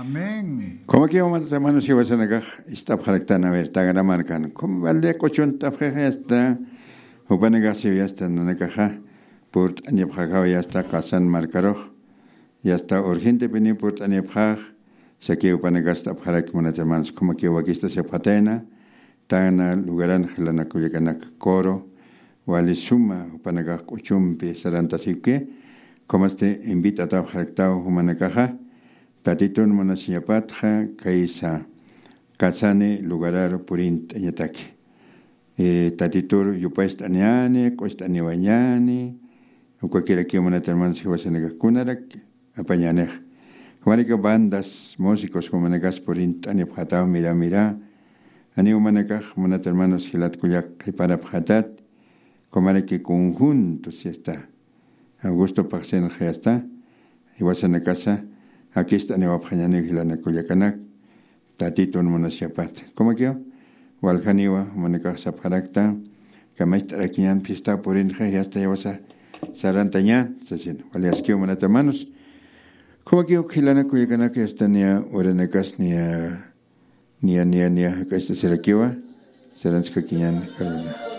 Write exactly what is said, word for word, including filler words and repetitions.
Amén. Como que vamos a manos y vas a negar esta jaractana ver tagara marcan. Como valde cochon tapja está o panega si ya está no necaja por anipjaga ya está casan marcaroj. Ya está urgente venir por anipjag se que upanega está jarak monat hermanos como que wakista se patena tana lugaran gelana kuyakanak coro wali suma upanega cochumpe saranta sipke como este invita a tajaractao humanakaja Tatitun monasiyapatja kaisa kasane lugarar purint anyataki. E tatitur yupast anyane, cost aniwañani, o cualquiera que una hermanos que vas a negar kunarak, apañanej. Juanica bandas, músicos como negas purint anyapjatao mira mira, ani humanakaj monat hermanos hilat kuyak para pjatat, como que conjunto si está. Augusto Paxen ya está, y vas a la casa. Aquí está Neva Pañani Gilana Kuyakanak, Tatito Monasiapat. ¿Cómo que? Waljaniwa, Monica Saparakta, Kamaistra Kian, Pista por Inja, y hasta Yavasa Sarantañan, Sassin, Waliaskio Monatamanos. ¿Cómo que Gilana Kuyakanak está ni a Orenekas ni a ni a ni a ni a Casta Serakiwa, Saranska Kian, Carolina?